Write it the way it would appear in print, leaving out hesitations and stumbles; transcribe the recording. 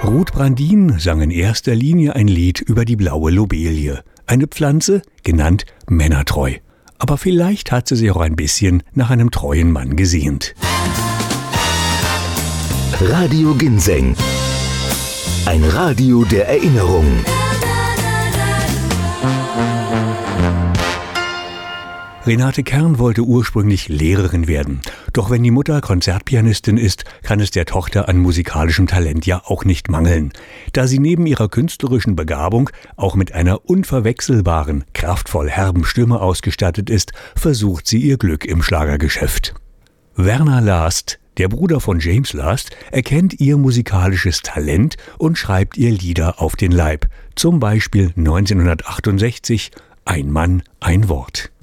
Ruth Brandin sang in erster Linie ein Lied über die blaue Lobelie, eine Pflanze, genannt männertreu. Aber vielleicht hat sie sich auch ein bisschen nach einem treuen Mann gesehnt. Radio Ginseng. Ein Radio der Erinnerung. Renate Kern wollte ursprünglich Lehrerin werden. Doch wenn die Mutter Konzertpianistin ist, kann es der Tochter an musikalischem Talent ja auch nicht mangeln. Da sie neben ihrer künstlerischen Begabung auch mit einer unverwechselbaren, kraftvoll herben Stimme ausgestattet ist, versucht sie ihr Glück im Schlagergeschäft. Werner Last, der Bruder von James Last, erkennt ihr musikalisches Talent und schreibt ihr Lieder auf den Leib. Zum Beispiel 1968 »Ein Mann, ein Wort«.